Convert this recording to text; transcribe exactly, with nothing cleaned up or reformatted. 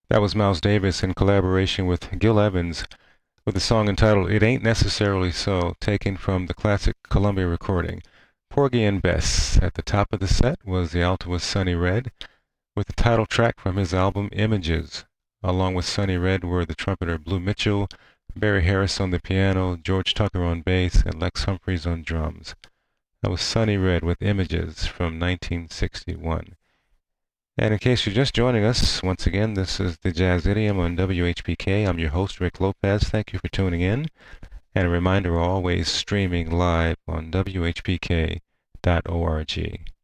That was Miles Davis in collaboration with Gil Evans with a song entitled It Ain't Necessarily So, taken from the classic Columbia recording. Porgy and Bess. At the top of the set was the altoist Sonny Red with the title track from his album Images. Along with Sonny Red were the trumpeter Blue Mitchell, Barry Harris on the piano, George Tucker on bass, and Lex Humphries on drums. That was Sonny Red with Images from nineteen sixty-one. And in case you're just joining us, once again, this is the Jazz Idiom on W H P K. I'm your host, Rick Lopez. Thank you for tuning in. And a reminder, we're always streaming live on W H P K dot org.